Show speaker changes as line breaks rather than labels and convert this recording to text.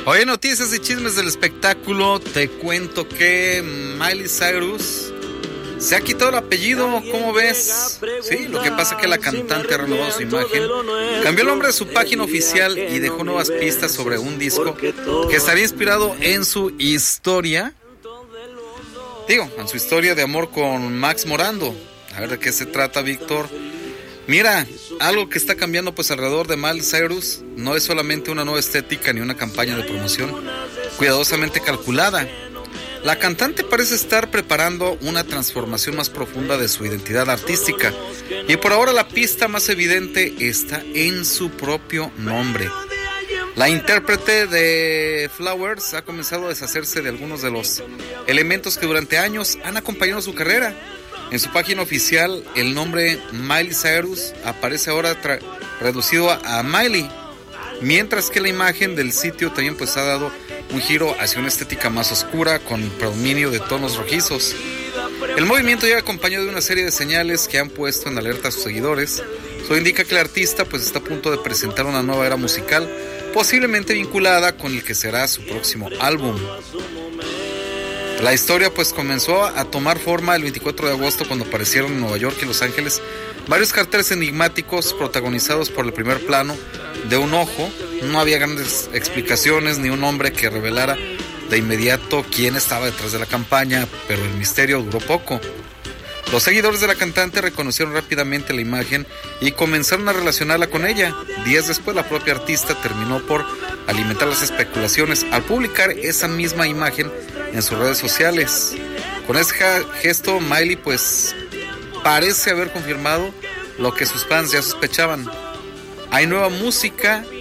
Hoy en Noticias y Chismes del Espectáculo te cuento que Miley Cyrus se ha quitado el apellido, ¿cómo ves? Sí, lo que pasa es que la cantante ha renovado su imagen, cambió el nombre de su página oficial y dejó nuevas pistas sobre un disco que estaría inspirado en su historia, en su historia de amor con Max Morando. A ver de qué se trata, Víctor. Mira, algo que está cambiando pues alrededor de Miley Cyrus no es solamente una nueva estética ni una campaña de promoción cuidadosamente calculada. La cantante parece estar preparando una transformación más profunda de su identidad artística y por ahora la pista más evidente está en su propio nombre. La intérprete de Flowers ha comenzado a deshacerse de algunos de los elementos que durante años han acompañado su carrera. En su página oficial, el nombre Miley Cyrus aparece ahora reducido a Miley, mientras que la imagen del sitio también pues ha dado un giro hacia una estética más oscura con predominio de tonos rojizos. El movimiento llega acompañado de una serie de señales que han puesto en alerta a sus seguidores. Eso indica que el artista pues está a punto de presentar una nueva era musical, posiblemente vinculada con el que será su próximo álbum. La historia pues comenzó a tomar forma el 24 de agosto cuando aparecieron en Nueva York y Los Ángeles varios carteles enigmáticos protagonizados por el primer plano de un ojo. No había grandes explicaciones ni un nombre que revelara de inmediato quién estaba detrás de la campaña, pero el misterio duró poco. Los seguidores de la cantante reconocieron rápidamente la imagen y comenzaron a relacionarla con ella. Días después la propia artista terminó por alimentar las especulaciones al publicar esa misma imagen en sus redes sociales. Con ese gesto Miley pues parece haber confirmado lo que sus fans ya sospechaban. Hay nueva música